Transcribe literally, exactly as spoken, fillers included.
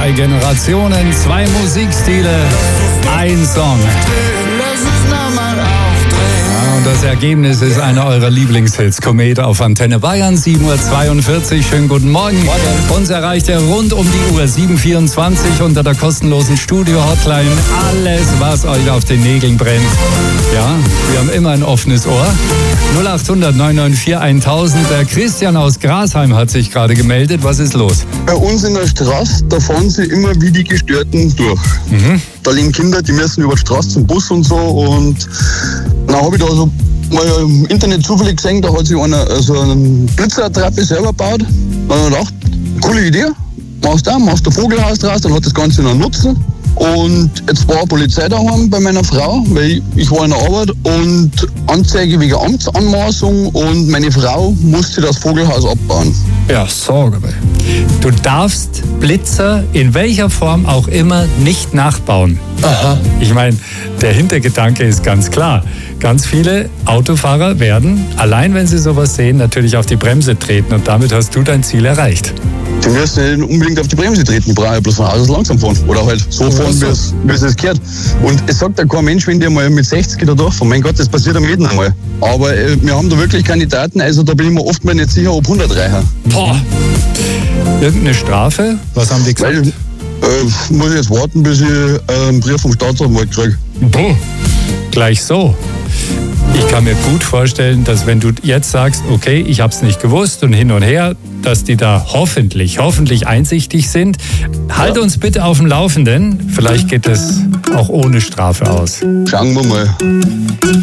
Zwei Generationen, zwei Musikstile, ein Song. Ja, und das Ergebnis ist einer eurer Lieblingshits. Komet auf Antenne Bayern, sieben Uhr zweiundvierzig. Schönen guten Morgen. Morgen. Uns erreicht er rund um die Uhr, sieben vierundzwanzig unter der kostenlosen Studio-Hotline. Alles, was euch auf den Nägeln brennt. Ja, wir haben immer ein offenes Ohr. null acht hundert neun neun vier tausend. Der Christian aus Grasheim hat sich gerade gemeldet. Was ist los? Bei uns in der Straße, da fahren sie immer wie die Gestörten durch. Mhm. Da leben Kinder, die müssen über die Straße zum Bus und so. Und dann habe ich da so mal im Internet zufällig gesehen, da hat sich einer so eine Blitzertrappe selber gebaut. Dann habe ich gedacht, coole Idee, machst du da, machst du Vogelhaus draus, dann hat das Ganze noch Nutzen. Und jetzt war Polizei daheim bei meiner Frau, weil ich, ich war in der Arbeit, und Anzeige wegen Amtsanmaßung, und meine Frau musste das Vogelhaus abbauen. Ja, sorge. Du darfst Blitzer in welcher Form auch immer nicht nachbauen. Aha. Ich meine, der Hintergedanke ist ganz klar. Ganz viele Autofahrer werden, allein wenn sie sowas sehen, natürlich auf die Bremse treten, und damit hast du dein Ziel erreicht. Die müssen nicht unbedingt auf die Bremse treten, die brauchen ja bloß von Autos langsam fahren. Oder halt so fahren, wie es, wie es gehört. Und es sagt ja kein Mensch, wenn der mal mit sechzig da durchfahren. Mein Gott, das passiert am jeden einmal. Aber äh, wir haben da wirklich Kandidaten, also da bin ich mir oft mal nicht sicher, ob hundert reichen. Boah. Irgendeine Strafe? Was haben die gesagt? Weil, äh, muss ich jetzt warten, bis ich äh, einen Brief vom Staatsanwalt kriege. Boah. Gleich so. Ich kann mir gut vorstellen, dass wenn du jetzt sagst, okay, ich habe es nicht gewusst und hin und her, dass die da hoffentlich, hoffentlich einsichtig sind. Halt uns bitte auf dem Laufenden. Vielleicht geht es auch ohne Strafe aus. Schauen wir mal.